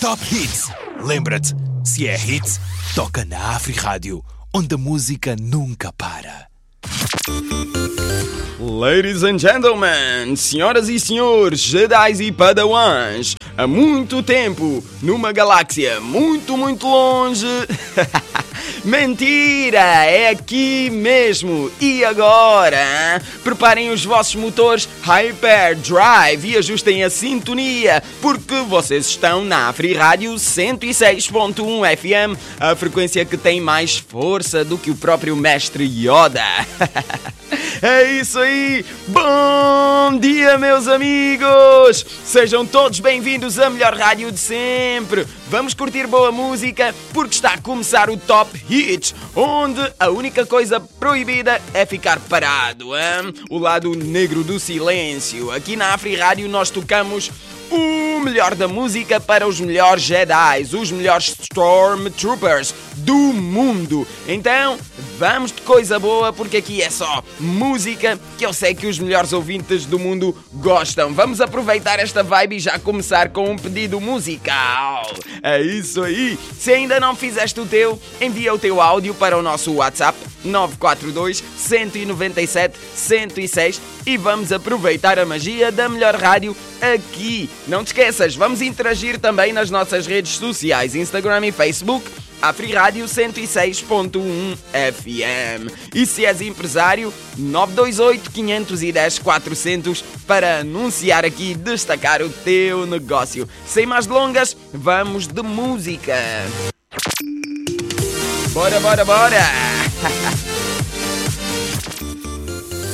Top Hits. Lembra-te, se é hit, toca na Afrirádio, onde a música nunca para. Ladies and gentlemen, senhoras e senhores, Jedis e Padawans, há muito tempo, numa galáxia muito, muito longe... Mentira! É aqui mesmo! E agora? Hein? Preparem os vossos motores Hyperdrive e ajustem a sintonia, porque vocês estão na Afrirádio 106.1 FM, a frequência que tem mais força do que o próprio mestre Yoda. É isso aí! Bom dia, meus amigos! Sejam todos bem-vindos à melhor rádio de sempre! Vamos curtir boa música, porque está a começar o Top Hits, onde a única coisa proibida é ficar parado, hein? O lado negro do silêncio. Aqui na Afrirádio nós tocamos o melhor da música para os melhores Jedis, os melhores Stormtroopers do mundo. Então, vamos de coisa boa, porque aqui é só música que eu sei que os melhores ouvintes do mundo gostam. Vamos aproveitar esta vibe e já começar com um pedido musical. É isso aí. Se ainda não fizeste o teu, envia o teu áudio para o nosso WhatsApp 942 197 106 e vamos aproveitar a magia da melhor rádio aqui. Não te esqueças, vamos interagir também nas nossas redes sociais, Instagram e Facebook, Afrirádio 106.1 FM. E se és empresário, 928 510 400 para anunciar aqui e destacar o teu negócio. Sem mais delongas, vamos de música. Bora, bora, bora!